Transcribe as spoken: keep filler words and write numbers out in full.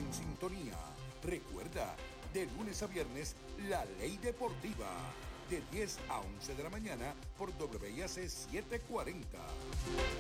en sintonía. Recuerda, de lunes a viernes, La Ley Deportiva, de diez a once de la mañana por W I A C setecientos cuarenta.